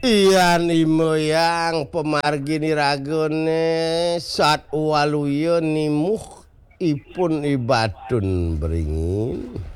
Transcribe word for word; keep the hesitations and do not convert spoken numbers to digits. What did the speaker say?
Iyan imoyang pemargi niragone sat waluyo nimuh ipun ibadun beringin.